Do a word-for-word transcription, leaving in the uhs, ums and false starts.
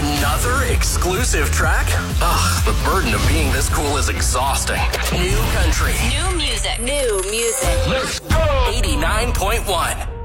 Another exclusive track? Ugh, the burden of being this cool is exhausting. New country. New music. New music. Let's go! eighty-nine point one.